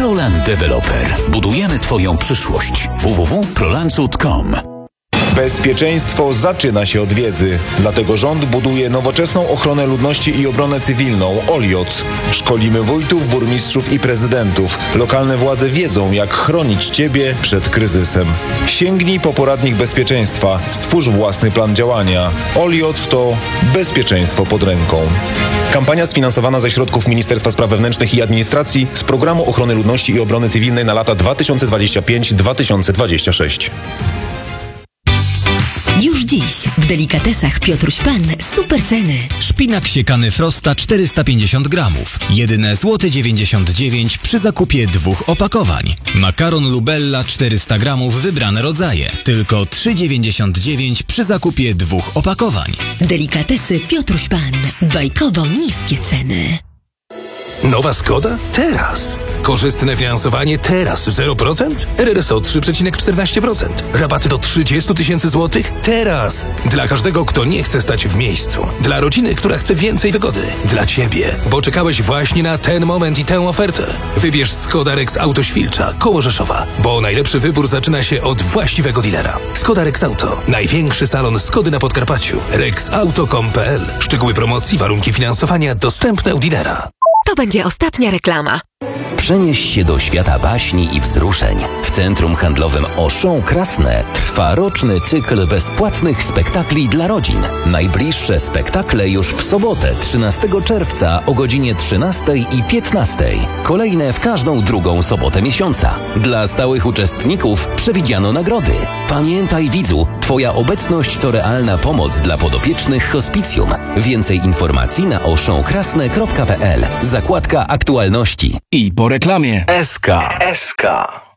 ProLand Developer. Budujemy Twoją przyszłość. www.prolandcud.com. Bezpieczeństwo zaczyna się od wiedzy. Dlatego rząd buduje nowoczesną ochronę ludności i obronę cywilną OLIOC. Szkolimy wójtów, burmistrzów i prezydentów. Lokalne władze wiedzą, jak chronić Ciebie przed kryzysem. Sięgnij po poradnik bezpieczeństwa. Stwórz własny plan działania. OLIOC to bezpieczeństwo pod ręką. Kampania sfinansowana ze środków Ministerstwa Spraw Wewnętrznych i Administracji z Programu Ochrony Ludności i Obrony Cywilnej na lata 2025-2026. Już dziś w delikatesach Piotruś Pan super ceny. Szpinak siekany Frosta 450 gramów. Jedyne złoty 99 przy zakupie 2 opakowań. Makaron Lubella 400 gramów wybrane rodzaje. Tylko 3,99 przy zakupie 2 opakowań. Delikatesy Piotruś Pan. Bajkowo niskie ceny. Nowa Skoda? Teraz. Korzystne finansowanie teraz 0%? RRSO 3,14%. Rabaty do 30 tysięcy złotych? Teraz. Dla każdego, kto nie chce stać w miejscu. Dla rodziny, która chce więcej wygody. Dla Ciebie, bo czekałeś właśnie na ten moment i tę ofertę. Wybierz Skoda Rex Auto Świlcza, koło Rzeszowa, bo najlepszy wybór zaczyna się od właściwego dealera. Skoda Rex Auto. Największy salon Skody na Podkarpaciu. rexauto.com.pl. Szczegóły promocji, warunki finansowania dostępne u dealera. To będzie ostatnia reklama. Przenieś się do świata baśni i wzruszeń. W Centrum Handlowym Auchan Krasne trwa roczny cykl bezpłatnych spektakli dla rodzin. Najbliższe spektakle już w sobotę, 13 czerwca o godzinie 13 i 15. Kolejne w każdą drugą sobotę miesiąca. Dla stałych uczestników przewidziano nagrody. Pamiętaj, widzu, Twoja obecność to realna pomoc dla podopiecznych hospicjum. Więcej informacji na auchankrasne.pl. Zakładka aktualności. I po reklamie. SK.